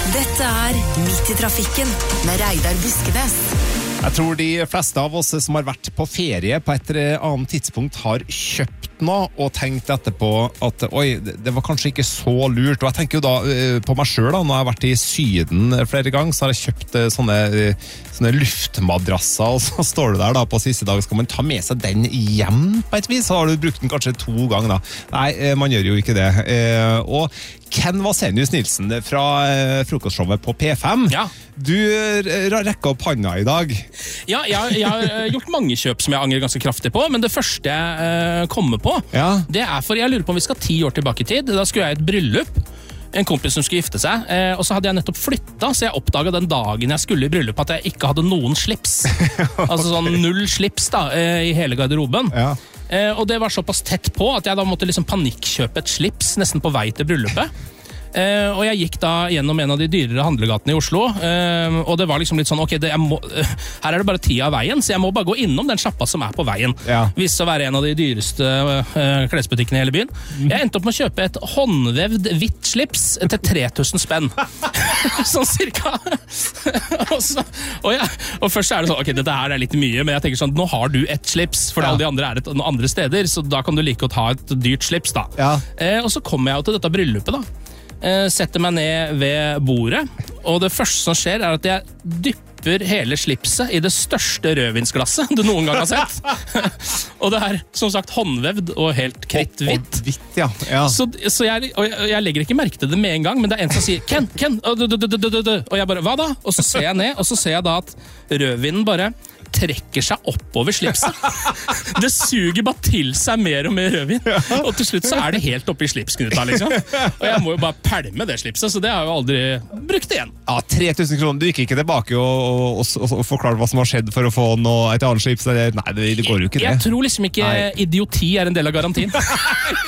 Dette Midt i trafikken med Reidar Buskenes. Jeg tror de fleste av oss som har vært på ferie på et annet tidspunkt har kjøpt noe og tenkt etterpå at oi, det var kanskje ikke så lurt. Og jeg tenker jo da på meg selv da, når jeg har vært i Syden flere ganger, så har jeg kjøpt sånne luftmadrasser, og så står du der da på siste dag, skal man ta med seg den hjem på et vis? Så har du brukt den kanskje 2 ganger da. Nei, man gjør jo ikke det. Og Ken Vasenius Nilsen fra frokostshowet på P5. Ja. Du rekker opp handa i dag. Ja, jeg har gjort mange kjøp som jeg angrer ganske kraftig på, men det første jeg kommer på, det for jeg lurer på om vi skal 10 år tilbake i tid. Da skulle jeg i et bryllup. En kompis som skulle gifte seg, og så hadde jeg nettopp flyttet, så jeg oppdaget den dagen jeg skulle i bryllup at jeg ikke hadde noen slips. Altså sånn 0 slips da, i hele garderoben. Ja. Og det var såpass tett på at jeg da måtte liksom panikkjøpe et slips nesten på vei til bryllupet. Og jeg gikk da gjennom en av de dyrere handlegatene i Oslo, og det var liksom litt sånn, ok, her det bare 10 av veien, så jeg må bare gå innom den sjappa som på veien. Ja. Viste å være en av de dyreste klesbutikkene i hele byen. Jeg endte opp med å kjøpe et håndvevd hvitt slips til 3000 spenn. Sånn cirka. og først det sånn, ok, dette her litt mye, men jeg tenker sånn, nå har du et slips, for alle de andre noen andre steder, så da kan du like godt ha et dyrt slips da. Ja. Og så kommer jeg jo til dette bryllupet da. Setter meg ned ved bordet, og det første som skjer at jeg dypper hele slipset i det største rødvinsglasset du noen gang har sett. Og det som sagt håndvevd og helt kritthvitt. Ja. Så jeg legger ikke merke til det med en gang, men det en som sier Ken, og jeg bare, hva da? Og så ser jeg ned, og så ser jeg da at rødvinen bare trekker seg oppover slipset. Det suger bare til seg mer og mer rødvin. Og til slutt så det helt oppe i slipsknuta, liksom. Og jeg må jo bare pælme det slipset, så det har jeg jo aldri brukt igjen. Ja, 3000 kroner. Du gikk ikke tilbake og forklarte hva som har skjedd for å få et annet slips? Nei, det går jo ikke det. Jeg tror liksom ikke idioti en del av garantien.